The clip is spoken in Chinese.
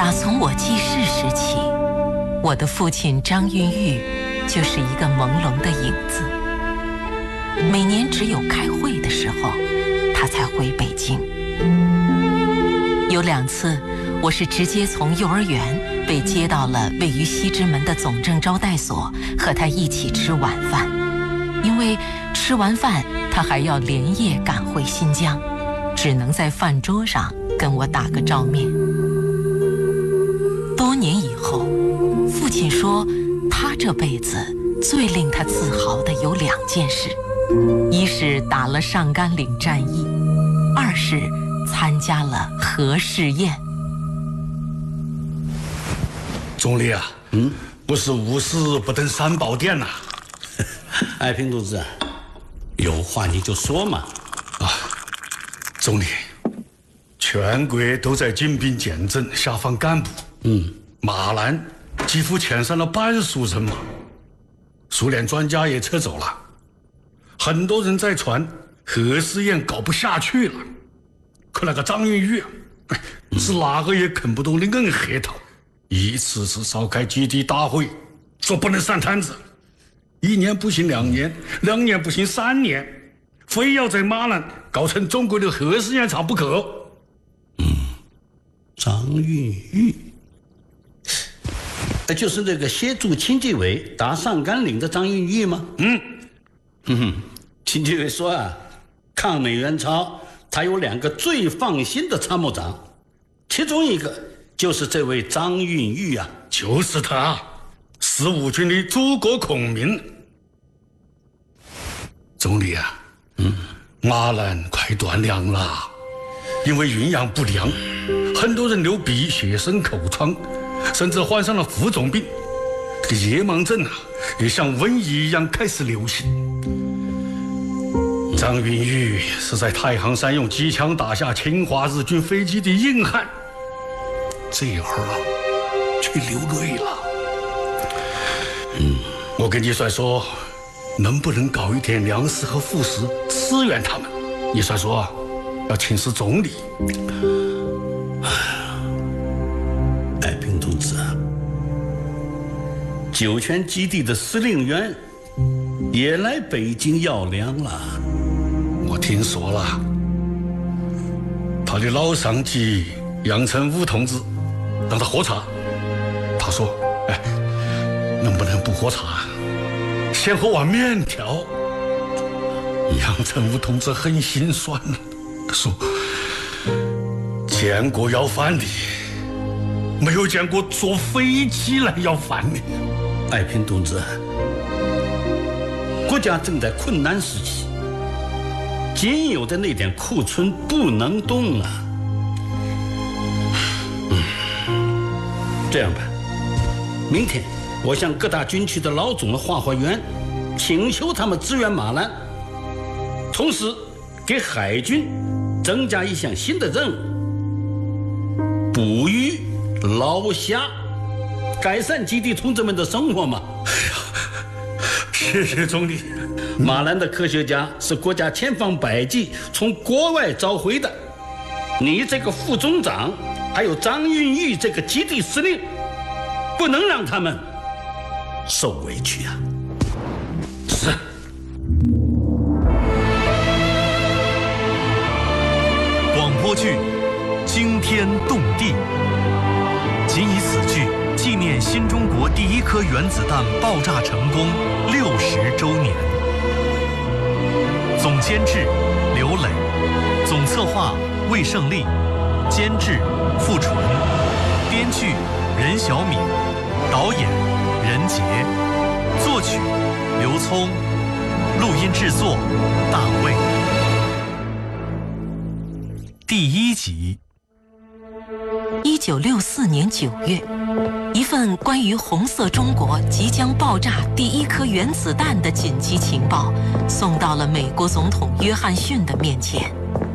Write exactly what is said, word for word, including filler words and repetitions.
打从我记事时起，我的父亲张蕴玉就是一个朦胧的影子。每年只有开会的时候，他才回北京。有两次，我是直接从幼儿园被接到了位于西直门的总政招待所，和他一起吃晚饭。因为吃完饭，他还要连夜赶回新疆，只能在饭桌上跟我打个照面。多年以后，父亲说，他这辈子最令他自豪的有两件事，一是打了上甘岭战役，二是参加了核试验。 总理啊，嗯，不是无事不登三宝殿呐、啊。 爱萍同志，有话你就说嘛。 啊，总理，全国都在精兵简政，下放干部。嗯，马兰几乎遣散了半数人马，苏联专家也撤走了，很多人在传核试验搞不下去了。可那个张蕴玉，是哪个也啃不动的硬核桃，一次次召开基地大会，说不能散摊子，一年不行两年，两年不行三年，非要在马兰搞成中国的核试验场不可。 嗯，张蕴玉，就是那个协助清纪委打上甘岭的张蕴玉吗？嗯，哼哼，清纪委说啊，抗美援朝他有两个最放心的参谋长，其中一个就是这位张蕴玉啊， 就是他，十五军的诸葛孔明。总理啊，嗯，马兰快断粮了，因为营养不良，很多人流鼻血生口疮，甚至患上了浮肿病。这个夜盲症啊，也像瘟疫一样开始流行。张蕴玉是在太行山用机枪打下侵华日军飞机的硬汉，这会儿啊，却流泪了。嗯，我跟你帅说，能不能搞一点粮食和副食支援他们？你帅说要请示总理。 爱萍同志啊，酒泉基地的司令员也来北京要粮了。 我听说了，他的老上级杨成武同志让他喝茶，他说：“哎，能不能不喝茶，先喝碗面条？”杨成武同志很心酸，说：“见过要饭的，没有见过坐飞机来要饭的。” 爱萍同志，国家正在困难时期，仅有的那点库存不能动啊。嗯，这样吧，明天我向各大军区的老总们画画圆，请求他们支援马兰，同时给海军增加一项新的任务：捕鱼捞虾，改善基地同志们的生活嘛。 谢谢总理。 马兰的科学家是国家千方百计从国外召回的，你这个副总长还有张蕴玉这个基地司令，不能让他们受委屈啊。 是。 广播剧惊天动地，仅以此剧纪念新中国第一颗原子弹爆炸成功六十周年。总监制刘磊，总策划魏胜利，监制付纯，编剧任小敏，导演任杰，作曲刘聪，录音制作大卫。第一集。 一九六四年九月，一份关于红色中国即将爆炸第一颗原子弹的紧急情报送到了美国总统约翰逊的面前。